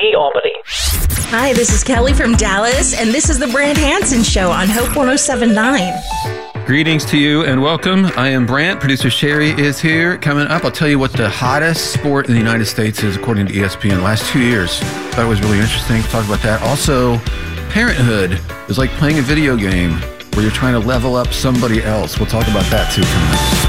Albany, Albany. Hi, this is Kelly from Dallas, and this is the Brant Hansen Show on Hope 107.9. Greetings to you and welcome. I am Brant. Producer Sherry is here. Coming up, I'll tell you what the hottest sport in the United States is according to ESPN the last 2 years. Thought it was really interesting to talk about that. Also, parenthood is like playing a video game where you're trying to level up somebody else. We'll talk about that too coming up.